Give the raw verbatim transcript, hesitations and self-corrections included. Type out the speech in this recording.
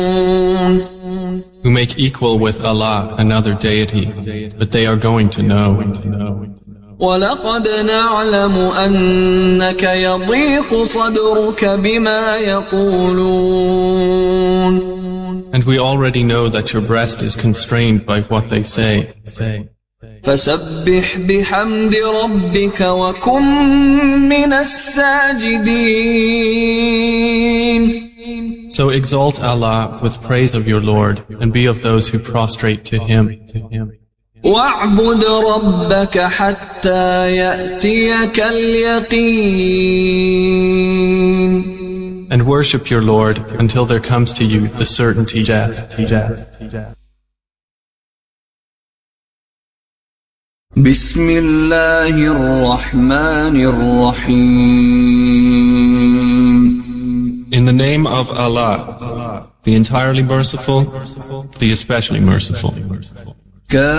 who make equal with Allah another deity, but they are going to know. وَلَقَدْ نَعْلَمُ أَنَّكَ يَضِيقُ صَدْرُكَ بِمَا يَقُولُونَ. And we already know that your breast is constrained by what they say. فَسَبِّحْ بِحَمْدِ رَبِّكَ وَكُن مِّنَ السَّاجِدِينَ. So exalt Allah with praise of your Lord, and be of those who prostrate to Him. وَاعْبُدْ رَبَّكَ حَتَّى يَأْتِيَكَ الْيَقِينُ. And worship your Lord until there comes to you the certainty death. بسم الله الرحمن الرحيم. In the name of Allah, the entirely merciful, the especially merciful.